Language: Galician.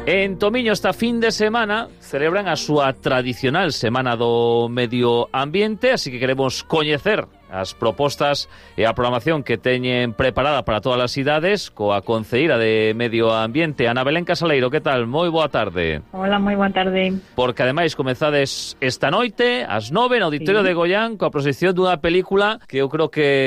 En Tomiño esta fin de semana celebran a súa tradicional Semana do Medio Ambiente, así que queremos coñecer as propostas e a programación que teñen preparada para todas as idades coa concelleira de Medio Ambiente, Ana Belén Casaleiro. Que tal? Moi boa tarde. Hola, moi boa tarde. Porque ademais comezades esta noite ás 9 no Auditorio de Goián coa proxección dunha película que eu creo que